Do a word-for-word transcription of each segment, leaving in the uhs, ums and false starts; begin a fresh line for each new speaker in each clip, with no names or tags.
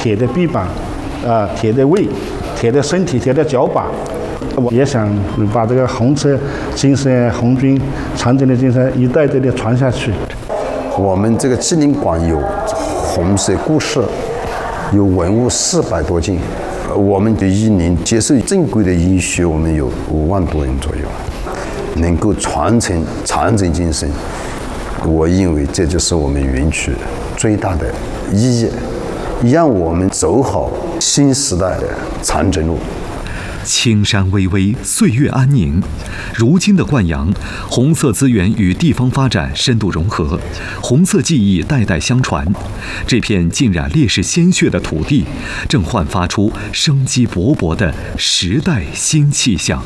铁的臂膀，啊、呃，铁的胃，铁的身体，铁的脚把。我也想把这个红色精神、红军长征的精神一代代的传下去。
我们这个纪念馆有红色故事，有文物四百多件。我们的一年接受正规的医学，我们有五万多人左右，能够传承长征精神，我认为这就是我们园区最大的意义，让我们走好新时代的长征路。
青山巍巍，岁月安宁。如今的灌阳，红色资源与地方发展深度融合，红色记忆代代相传。这片浸染烈士鲜血的土地，正焕发出生机勃勃的时代新气象。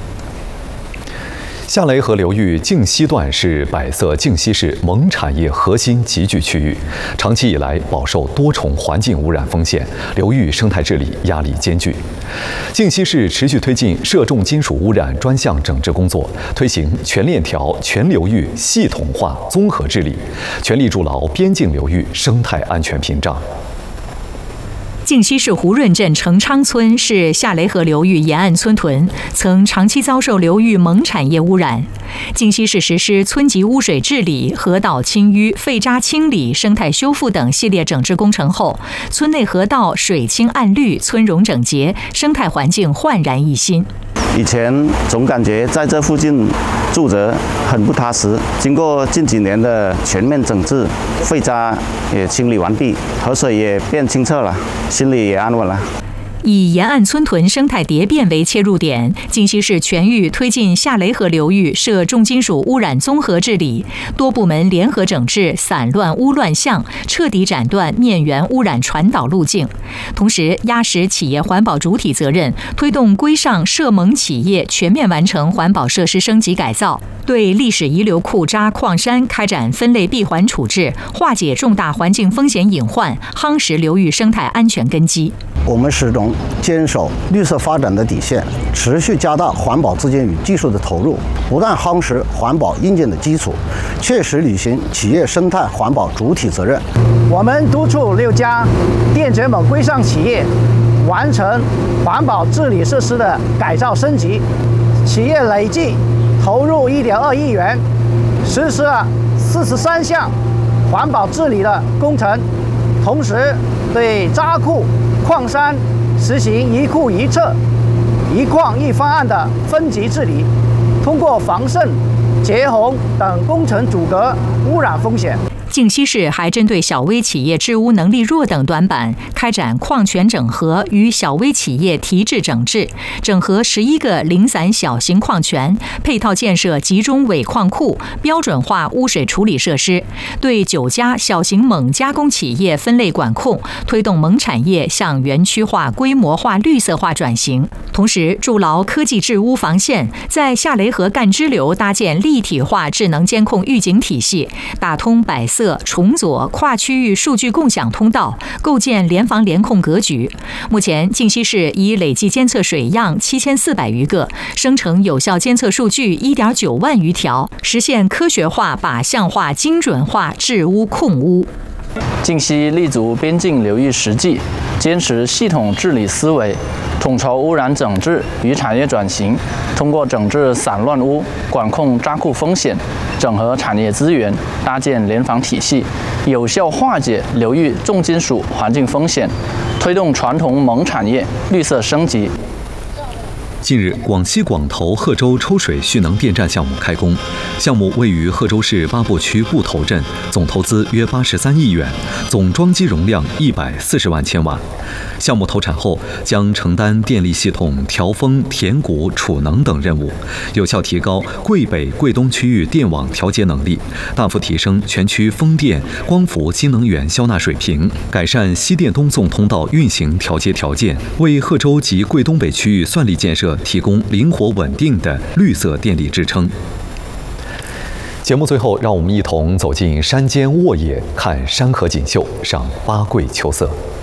夏雷河流域靖西段是百色靖西市蒙产业核心集聚区域，长期以来饱受多重环境污染风险，流域生态治理压力艰巨。靖西市持续推进涉重金属污染专项整治工作，推行全链条、全流域系统化综合治理，全力筑牢边境流域生态安全屏障。
靖西市胡润镇成昌村是夏雷河流域沿岸村屯，曾长期遭受流域蒙产业污染。靖西市实施村级污水治理、河道清淤、废渣清理、生态修复等系列整治工程后，村内河道水清岸绿，村容整洁，生态环境焕然一新。
以前总感觉在这附近住着很不踏实，经过近几年的全面整治，废渣也清理完毕，河水也变清澈了，心里也安稳了。
以沿岸村屯生态蝶变为切入点，靖西市全域推进夏雷河流域涉重金属污染综合治理，多部门联合整治散乱污乱象，彻底斩断面源污染传导路径。同时，压实企业环保主体责任，推动规上涉蒙企业全面完成环保设施升级改造，对历史遗留库渣矿山开展分类闭环处置，化解重大环境风险隐患，夯实流域生态安全根基。
我们始终坚守绿色发展的底线，持续加大环保资金与技术的投入，不断夯实环保硬件的基础，切实履行企业生态环保主体责任。
我们督促六家电解锰规上企业完成环保治理设施的改造升级，企业累计投入一点二亿元，实施了四十三项环保治理的工程，同时对渣库、矿山实行一库一测、一矿一方案的分级治理，通过防渗、结洪等工程阻隔污染风险。
靖西市还针对小微企业治污能力弱等短板，开展矿权整合与小微企业提质整治，整合十一个零散小型矿权，配套建设集中尾矿库，标准化污水处理设施，对九家小型锰加工企业分类管控，推动锰产业向园区化、规模化、绿色化转型。同时，筑牢科技治污防线，在夏雷河干支流搭建立体化智能监控预警体系，打通百色、重左跨区域数据共享通道，构建联防联控格局。目前，靖西市已累计监测水样七千四百余个，生成有效监测数据一点九万余条，实现科学化、靶向化、精准化治污控污。
靖西立足边境流域实际，坚持系统治理思维，统筹污染整治与产业转型，通过整治散乱污、管控渣库风险、整合产业资源、搭建联防体系，有效化解流域重金属环境风险，推动传统锰产业绿色升级。
近日，广西广投贺州抽水蓄能电站项目开工。项目位于贺州市八埠区布头镇，总投资约八十三亿元，总装机容量一百四十万千瓦。项目投产后，将承担电力系统调峰、填谷、储能等任务，有效提高桂北、桂东区域电网调节能力，大幅提升全区风电、光伏新能源消纳水平，改善西电东送通道运行调节条件，为贺州及桂东北区域算力建设提供灵活稳定的绿色电力支撑。节目最后，让我们一同走进山间沃野，看山河锦绣，赏八桂秋色。